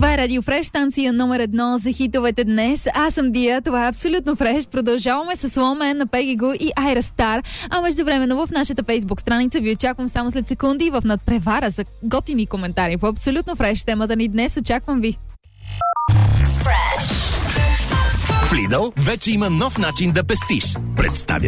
Това е Радио Фреш, станция номер 1 за хитовете днес. Аз съм Дия, това е Абсолютно Фреш. Продължаваме с Ломен на Пегиго и Айра Стар. А междувременно в нашата Фейсбук страница ви очаквам само след секунди в надпревара за готини коментари по Абсолютно Фреш. Темата ни днес, очаквам ви. В Lidl вече има нов начин да пестиш. Представя